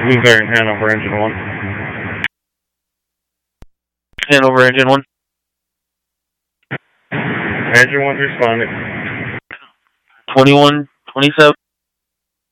Blueberry and Hanover engine 1. Hanover engine 1. Engine 1's responding. 2127.